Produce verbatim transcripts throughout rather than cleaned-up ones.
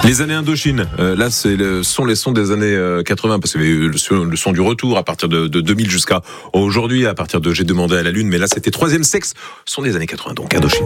Les années Indochine, euh, là c'est le, sont les sons des années euh, quatre-vingts, parce que le, le, le son du retour à partir de, de deux mille jusqu'à aujourd'hui, à partir de J'ai demandé à la lune, mais là c'était Troisième sexe, sont des années quatre-vingts, donc Indochine.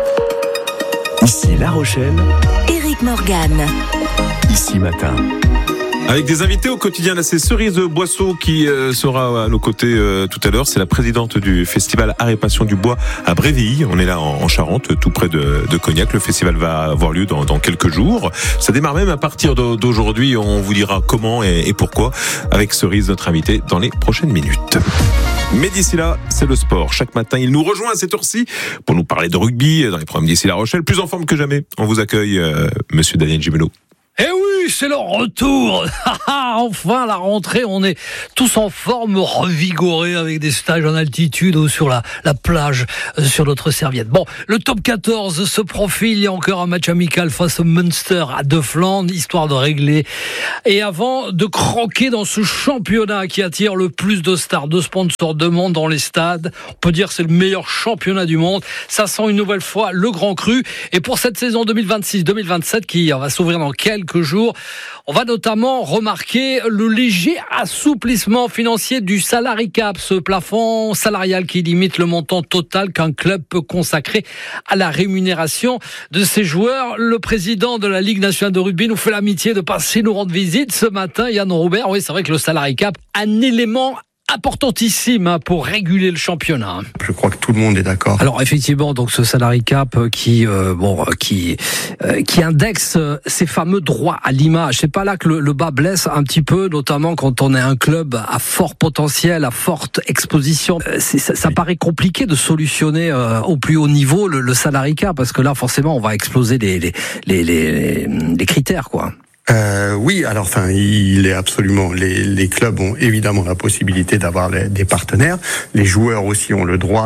Ici La Rochelle, Éric Morgan. Ici Matin. Avec des invités au quotidien, là c'est Cerise Boisseau qui euh, sera à nos côtés euh, tout à l'heure. C'est la présidente du festival Art et Passion du Bois à Bréville. On est là en, en Charente, tout près de, de Cognac. Le festival va avoir lieu dans, dans quelques jours. Ça démarre même à partir d'aujourd'hui. On vous dira comment et, et pourquoi avec Cerise, notre invitée, dans les prochaines minutes. Mais d'ici là, c'est le sport. Chaque matin, il nous rejoint à cette heure-ci pour nous parler de rugby dans les programmes d'ici La Rochelle. Plus en forme que jamais. On vous accueille, euh, monsieur Daniel Gimeno. Eh oui, c'est le retour. Enfin, la rentrée, on est tous en forme, revigorés avec des stages en altitude ou sur la, la plage, euh, sur notre serviette. Bon, le top quatorze se profile. Il y a encore un match amical face au Munster à De Flandre, histoire de régler. Et avant de croquer dans ce championnat qui attire le plus de stars, de sponsors, de monde dans les stades, on peut dire que c'est le meilleur championnat du monde. Ça sent une nouvelle fois le grand cru. Et pour cette saison deux mille vingt-six deux mille vingt-sept qui va s'ouvrir dans quelques jours, on va notamment remarquer le léger assouplissement financier du salary cap, ce plafond salarial qui limite le montant total qu'un club peut consacrer à la rémunération de ses joueurs. Le président de la Ligue nationale de rugby nous fait l'amitié de passer nous rendre visite ce matin, Yann Robert. Oui, c'est vrai que le salary cap, un élément importantissime pour réguler le championnat. Je crois que tout le monde est d'accord. Alors effectivement, donc ce salary cap qui euh, bon qui euh, qui indexe ces fameux droits à l'image. C'est pas là que le, le bas blesse un petit peu, notamment quand on est un club à fort potentiel, à forte exposition. C'est, ça, ça paraît compliqué de solutionner euh, au plus haut niveau le, le salary cap, parce que là forcément on va exploser les les les les, les critères, quoi. Euh, oui, alors enfin, il est absolument. Les, les clubs ont évidemment la possibilité d'avoir les, des partenaires. Les joueurs aussi ont le droit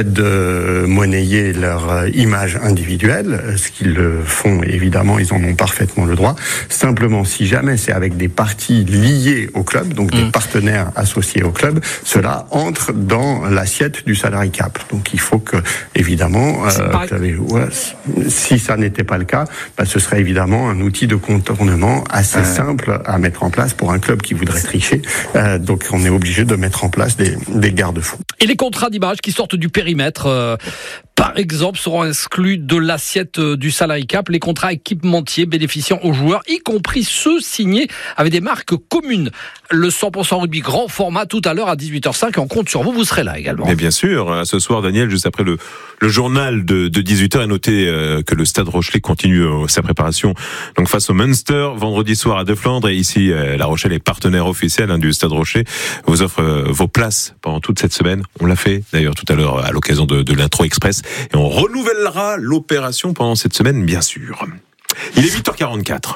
de monnayer leur image individuelle, ce qu'ils le font évidemment. Ils en ont parfaitement le droit. Simplement, si jamais c'est avec des parties liées au club, donc des mmh. partenaires associés au club, cela entre dans l'assiette du salary cap. Donc il faut que évidemment, euh, pas... ouais, si ça n'était pas le cas, bah, ce serait évidemment un outil de contournement assez euh... simple à mettre en place pour un club qui voudrait tricher. Euh, donc on est obligé de mettre en place des, des garde-fous. Et les contrats d'image qui sortent du périmètre, euh, par exemple, seront exclus de l'assiette du salary cap. Les contrats équipementiers bénéficiant aux joueurs, y compris ceux signés avec des marques communes. Le cent pour cent rugby grand format tout à l'heure à dix-huit heures cinq. On compte sur vous, vous serez là également. Mais bien sûr, ce soir, Daniel, juste après le, le journal de, de dix-huit heures, et notez euh, que le Stade Rochelais continue euh, sa préparation donc face au Munster vendredi soir à De Flandre. Et ici, euh, La Rochelle est partenaire officiel hein, du Stade Rochelais. Vous offre euh, vos places pendant toute cette semaine. On l'a fait d'ailleurs tout à l'heure à l'occasion de, de l'intro express. Et on renouvellera l'opération pendant cette semaine, bien sûr. Il est huit heures quarante-quatre.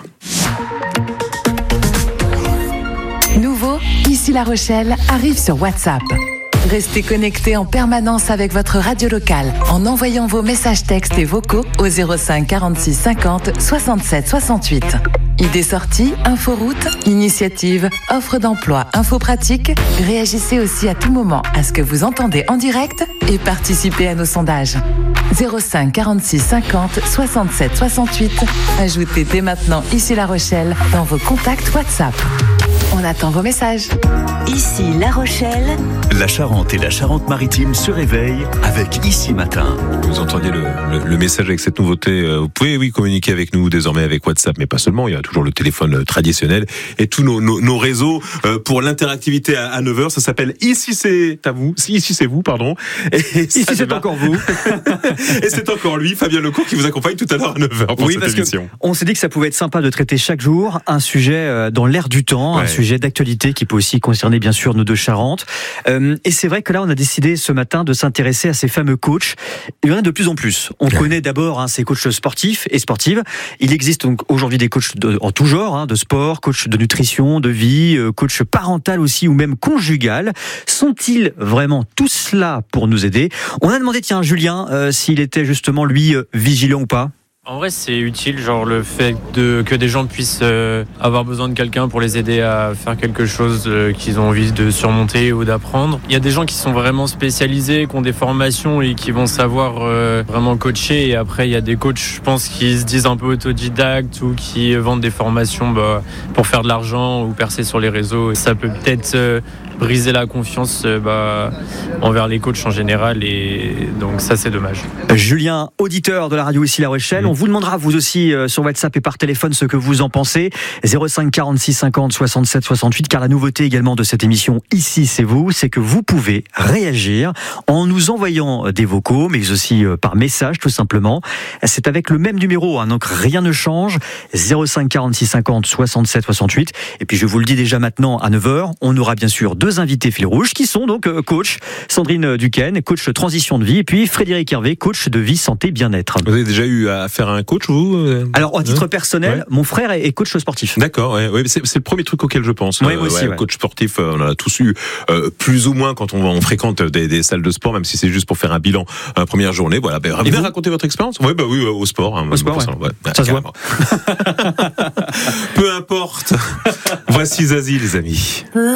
Nouveau, Ici La Rochelle arrive sur WhatsApp. Restez connectés en permanence avec votre radio locale en envoyant vos messages textes et vocaux au zéro cinq quarante-six cinquante soixante-sept soixante-huit. Idées sorties, inforoute, initiative, offre d'emploi, info pratique. Réagissez aussi à tout moment à ce que vous entendez en direct et participez à nos sondages. zéro cinq quarante-six cinquante soixante-sept soixante-huit. Ajoutez dès maintenant Ici La Rochelle dans vos contacts WhatsApp. On attend vos messages. Ici La Rochelle. La Charente et la Charente-Maritime se réveillent avec Ici Matin. Vous entendiez le, le, le message avec cette nouveauté. Vous pouvez oui communiquer avec nous désormais avec WhatsApp, mais pas seulement. Il y a toujours le téléphone traditionnel et tous nos, nos, nos réseaux pour l'interactivité à, à neuf heures. Ça s'appelle Ici c'est à vous. Si ici c'est vous, pardon. Et ici c'est démarre. Encore vous. Et c'est encore lui, Fabien Lecourt, qui vous accompagne tout à l'heure à neuf heures pour oui, cette parce émission. On s'est dit que ça pouvait être sympa de traiter chaque jour un sujet dans l'air du temps, ouais. un sujet d'actualité qui peut aussi concerner bien sûr nos deux Charentes. Euh, et c'est vrai que là, on a décidé ce matin de s'intéresser à ces fameux coachs. Il y en a de plus en plus. On ouais. connaît d'abord hein, ces coachs sportifs et sportives. Il existe donc aujourd'hui des coachs de, en tout genre, hein, de sport, coach de nutrition, de vie, euh, coach parental aussi ou même conjugal. Sont-ils vraiment tous là pour nous aider ? On a demandé, tiens, Julien, euh, s'il était justement lui euh, vigilant ou pas. En vrai, c'est utile, genre le fait de, que des gens puissent euh, avoir besoin de quelqu'un pour les aider à faire quelque chose euh, qu'ils ont envie de surmonter ou d'apprendre. Il y a des gens qui sont vraiment spécialisés, qui ont des formations et qui vont savoir euh, vraiment coacher. Et après, il y a des coachs, je pense, qui se disent un peu autodidactes ou qui vendent des formations bah, pour faire de l'argent ou percer sur les réseaux. Ça peut peut-être euh, briser la confiance euh, bah, envers les coachs en général. Et donc ça, c'est dommage. Julien, auditeur de la radio ici La Rochelle, mmh. on vous demandera vous aussi euh, sur WhatsApp et par téléphone ce que vous en pensez. zéro cinq quarante-six cinquante soixante-sept soixante-huit, car la nouveauté également de cette émission Ici c'est vous, c'est que vous pouvez réagir en nous envoyant des vocaux, mais aussi euh, par message tout simplement. C'est avec le même numéro, hein, donc rien ne change. zéro cinq quarante-six cinquante soixante-sept soixante-huit. Et puis je vous le dis déjà maintenant à neuf heures, on aura bien sûr deux invités fil rouge qui sont donc euh, coach Sandrine Duquesne, coach transition de vie, et puis Frédéric Hervé, coach de vie santé bien-être. Vous avez déjà eu affaire à un coach, vous? Alors, à titre ouais. personnel, ouais. mon frère est coach sportif. D'accord, ouais, ouais, c'est, c'est le premier truc auquel je pense. Ouais, moi aussi, ouais, ouais. Coach sportif, on en a tous eu euh, plus ou moins quand on, on fréquente des, des salles de sport, même si c'est juste pour faire un bilan euh, première journée. Voilà, ben, venez raconter votre expérience. Oui, bah oui, au sport. Hein, au sport, ouais. Ouais, ça se voit. Peu importe. Voici Zazie, les amis.